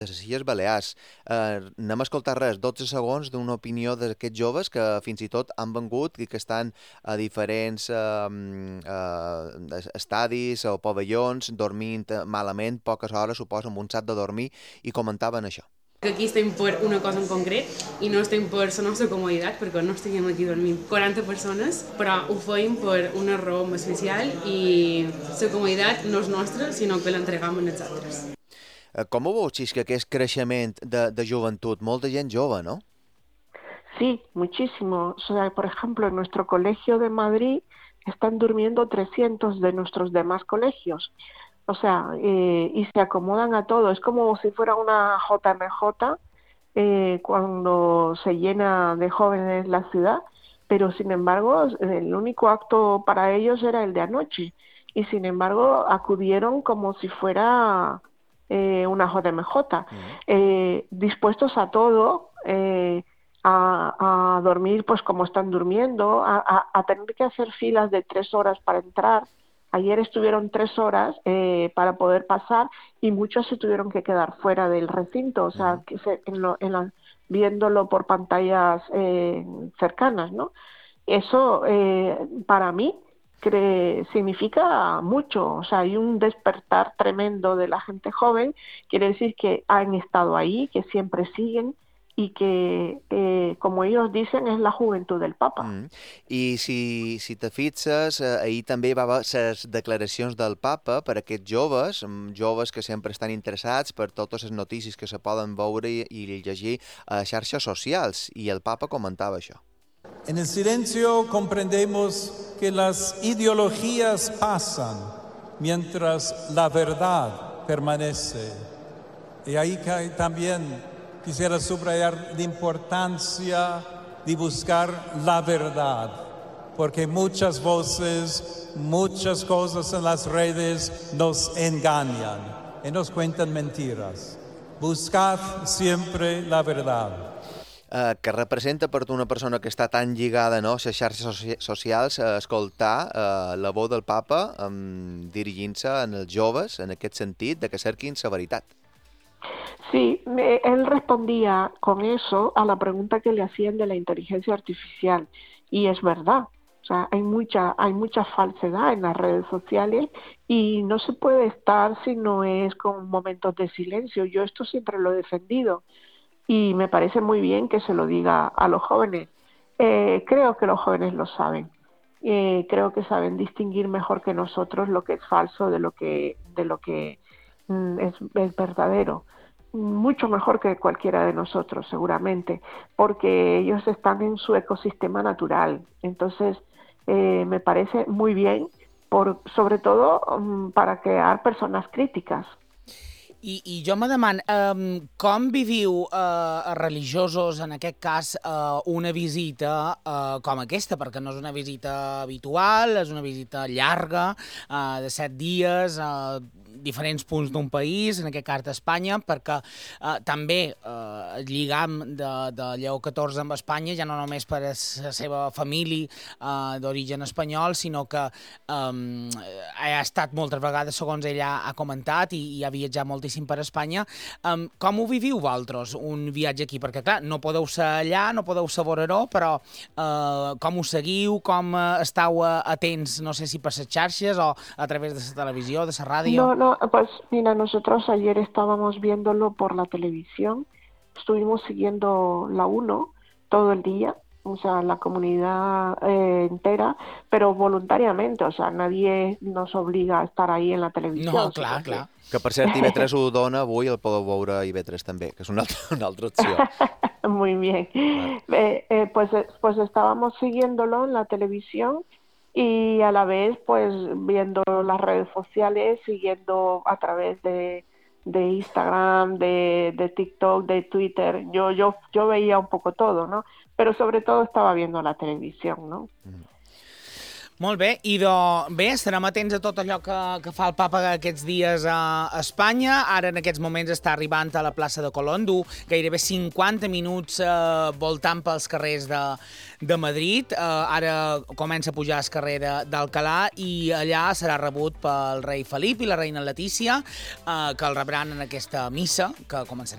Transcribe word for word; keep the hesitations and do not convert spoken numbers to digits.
de les Illes Balears. Eh, anem a escoltar res, dotze segons d'una opinió d'aquests joves que fins i tot han vengut i que estan a diferents eh, eh, estadis o pavellons dormint malament, poques hores, suposo, amb un sac de dormir, i comentaven això. Que aquí estem per una cosa en concret i no estem per la nostra comoditat, perquè no estem aquí dormint quaranta persones, però ho feim per una raó especial i la comoditat no és nostra, sinó que l'entregam a nosaltres. Com ho veus, que aquest creixement de, de joventut? Molta gent jove, ¿no? Sí, muchísimo. O sea, por ejemplo, en nuestro colegio de Madrid están durmiendo trescientos de nuestros demás colegios. O sea, eh, y se acomodan a todo. Es como si fuera una J M J eh, cuando se llena de jóvenes la ciudad, pero sin embargo el único acto para ellos era el de anoche. Y sin embargo acudieron como si fuera eh, una J M J, eh, dispuestos a todo, eh, a, a dormir pues como están durmiendo, a, a, a tener que hacer filas de tres horas para entrar. Ayer estuvieron tres horas eh, para poder pasar y muchos se tuvieron que quedar fuera del recinto, o sea, que se, en lo, en la, viéndolo por pantallas eh, cercanas, ¿no? Eso eh, para mí cre- significa mucho, o sea, hay un despertar tremendo de la gente joven, quiere decir que han estado ahí, que siempre siguen, y que, eh, como ellos dicen, es la juventud del Papa. Mm. I si, si te fixes, eh, ahir també va haver les declaracions del Papa per a aquests joves, joves que sempre estan interessats per totes les notícies que se poden veure i, i llegir a xarxes socials, i el Papa comentava això. En el silencio comprendemos que las ideologías pasan mientras la verdad permanece. Y ahí también quisiera subrayar la importancia de buscar la verdad, porque muchas voces, muchas cosas en las redes nos engañan y nos cuentan mentiras. Buscad siempre la verdad. Uh, que representa per tu una persona que està tan lligada, no, a les xarxes soci socials, a escoltar uh, la veu del Papa um, dirigint-se en els joves, en aquest sentit, de que cerquin la veritat. Sí, me, él respondía con eso a la pregunta que le hacían de la inteligencia artificial, y es verdad. O sea, hay mucha, hay mucha falsedad en las redes sociales y no se puede estar si no es con momentos de silencio. Yo esto siempre lo he defendido y me parece muy bien que se lo diga a los jóvenes. Eh, creo que los jóvenes lo saben. Eh, creo que saben distinguir mejor que nosotros lo que es falso de lo que, de lo que mm, es, es verdadero. Mucho mejor que cualquiera de nosotros, seguramente, porque ellos están en su ecosistema natural. Entonces, eh, me parece muy bien, por, sobre todo um, para crear personas críticas. I, i jo me demano, um, com viviu uh, religiosos, en aquest cas, uh, una visita uh, com aquesta? Perquè no és una visita habitual, és una visita llarga, uh, de set dies, a uh, diferents punts d'un país, en aquest cas d'Espanya, perquè uh, també uh, el lligam de, de Lleó catorze amb Espanya, ja no només per la seva família uh, d'origen espanyol, sinó que um, ha estat moltes vegades, segons ella ha comentat, i, i ha viatjat moltíssim per Espanya. Um, com ho viviu vosaltres, un viatge aquí? Perquè, clar, no podeu ser allà, no podeu ser veure-ho, però uh, com ho seguiu, com uh, estàu uh, atents, no sé si per les xarxes o a través de la televisió, de la ràdio? No, no, pues mira, nosotros ayer estábamos viéndolo por la televisión, estuvimos siguiendo la uno todo el día, o sea, la comunidad eh, entera, pero voluntariamente, o sea, nadie nos obliga a estar ahí en la televisión. No, clar, clar. Que, per cert, I V tres ho dona avui, el podeu veure a I V tres també, que és una altra, una altra opció. Muy bien. Vale. Eh, eh, pues, pues estábamos siguiéndolo en la televisión y a la vez, pues, viendo las redes sociales, siguiendo a través de, de Instagram, de, de TikTok, de Twitter. Yo, yo, yo veía un poco todo, ¿no? Pero sobre todo estaba viendo la televisión, ¿no? Mm. Molt bé, i de, bé, estarem atents a tot allò que, que fa el papa aquests dies a Espanya. Ara en aquests moments està arribant a la plaça de Colón, du gairebé cinquanta minuts eh, voltant pels carrers de, de Madrid. Eh, ara comença a pujar al carrer d'Alcalà i allà serà rebut pel rei Felip i la reina Letícia, eh, que el rebran en aquesta missa que començarà